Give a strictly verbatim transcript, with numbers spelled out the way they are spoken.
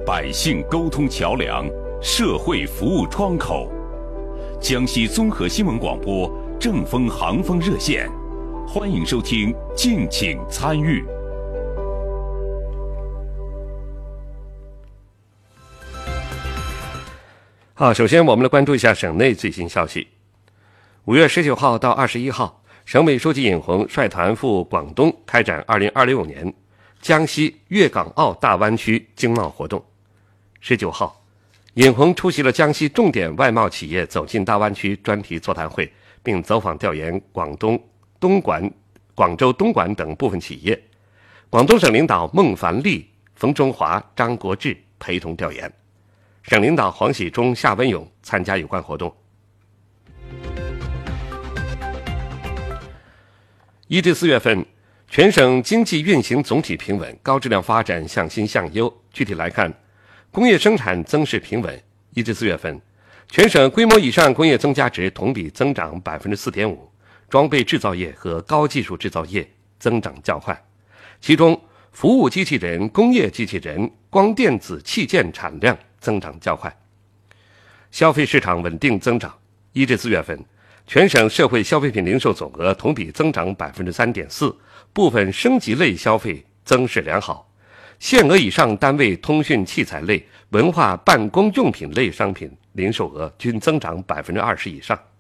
百姓沟通桥梁、社会服务窗口。江西综合新闻广播正风航风热线，欢迎收听，敬请参与。 好，首先我们来关注一下省内最新消息。五月十九号到二十一号，省委书记尹洪率团赴广东开展二零二六年江西粤港澳大湾区经贸活动。十九号，尹洪出席了江西重点外贸企业走进大湾区专题座谈会，并走访调研广东东莞、广州东莞等部分企业。广东省领导孟凡利、冯中华、张国志陪同调研，省领导黄喜忠、夏文勇参加有关活动。一至四月份，全省经济运行总体平稳，高质量发展向新向优。具体来看，工业生产增势平稳。一至四月份，全省规模以上工业增加值同比增长 百分之四点五， 装备制造业和高技术制造业增长较快。其中，服务机器人、工业机器人、光电子器件产量增长较快。消费市场稳定增长。一至四月份，全省社会消费品零售总额同比增长 百分之三点四， 部分升级类消费增势良好。限额以上单位通讯器材类、文化办公用品类商品零售额均增长 百分之二十 以上。